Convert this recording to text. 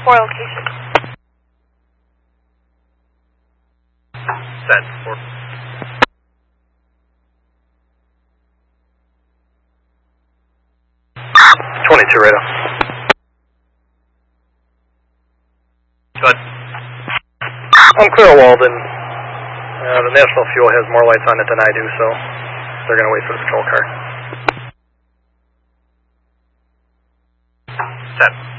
4 location. Set. 4. radar. Good. I'm clear, Walden. The National Fuel has more lights on it than I do, so they're going to wait for the patrol car. Set.